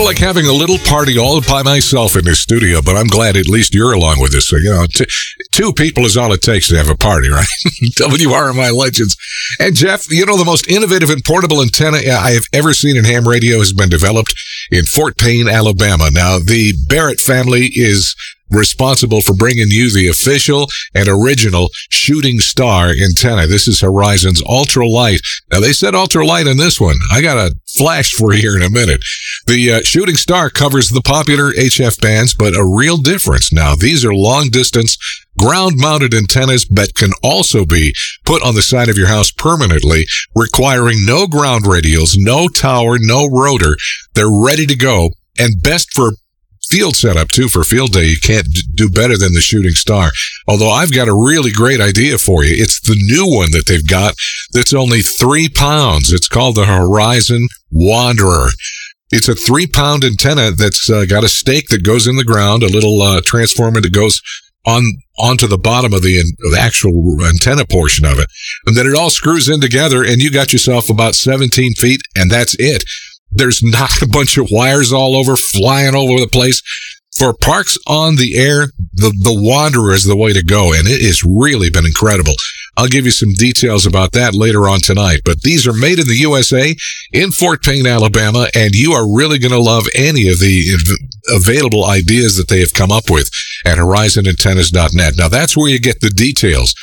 of like having a little party all by myself in this studio, but I'm glad at least you're along with us. So, two people is all it takes to have a party, right? WRMI Legends. And Jeff, the most innovative and portable antenna I have ever seen in ham radio has been developed in Fort Payne, Alabama. Now, the Barrett family is responsible for bringing you the official and original Shooting Star antenna. This is Horizon's ultralight. Now, they said ultralight in this one. I got a flash for you here in a minute. The Shooting Star covers the popular HF bands, but a real difference. Now, these are long-distance, ground-mounted antennas that can also be put on the side of your house permanently, requiring no ground radials, no tower, no rotor. They're ready to go, and best for field setup too. For field day, you can't do better than the Shooting Star. Although I've got a really great idea for you. It's the new one that they've got that's only 3 pounds. It's called the Horizon Wanderer. It's a 3-pound antenna that's got a stake that goes in the ground, a little transformer that goes onto the bottom of the actual antenna portion of it. And then it all screws in together, and you got yourself about 17 feet, and that's it. There's not a bunch of wires all over, flying all over the place. For parks on the air, the Wanderer is the way to go, and it has really been incredible. I'll give you some details about that later on tonight. But these are made in the USA in Fort Payne, Alabama, and you are really going to love any of the available ideas that they have come up with at horizonantennas.net. Now, that's where you get the details,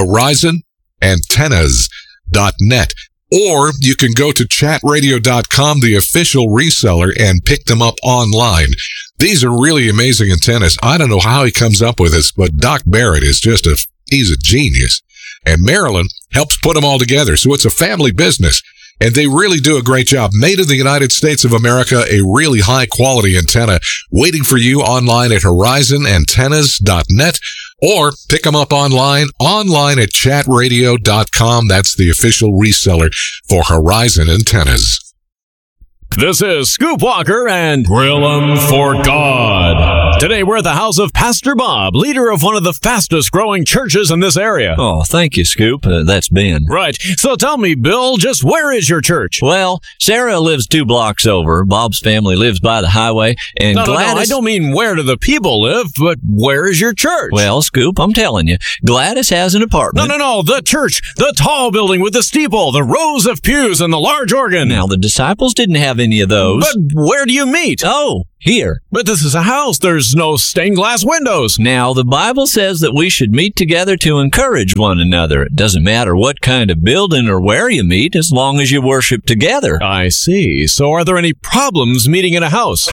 horizonantennas.net. Or you can go to chatradio.com, the official reseller, and pick them up online. These are really amazing antennas. I don't know how he comes up with this, but Doc Barrett is he's a genius. And Marilyn helps put them all together. So it's a family business. And they really do a great job. Made in the United States of America, a really high-quality antenna waiting for you online at horizonantennas.net. Or pick them up online at chatradio.com. That's the official reseller for Horizon Antennas. This is Scoop Walker and Grill 'em for God. Today we're at the house of Pastor Bob, leader of one of the fastest growing churches in this area. Oh, thank you, Scoop. That's Ben. Right. So tell me, Bill, just where is your church? Well, Sarah lives 2 blocks over. Bob's family lives by the highway. And No, Gladys... I don't mean where do the people live, but where is your church? Well, Scoop, I'm telling you, Gladys has an apartment. No, the church, the tall building with the steeple, the rows of pews, and the large organ. Now, the disciples didn't have any of those. But where do you meet? Oh, here. But this is a house. There's no stained glass windows. Now, the Bible says that we should meet together to encourage one another. It doesn't matter what kind of building or where you meet, as long as you worship together. I see. So are there any problems meeting in a house?